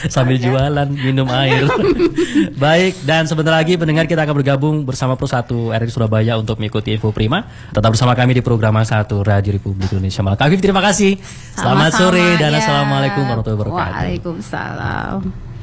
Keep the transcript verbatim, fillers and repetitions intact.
sambil jualan minum air. Baik, dan sebentar lagi pendengar kita akan bergabung bersama Pro satu R R I Surabaya untuk mengikuti Info Prima. Tetap bersama kami di program satu Radio Republik Indonesia. Malak Afif, terima kasih. Selamat Sama-sama, sore dan ya. assalamualaikum warahmatullahi wabarakatuh. Waalaikumsalam.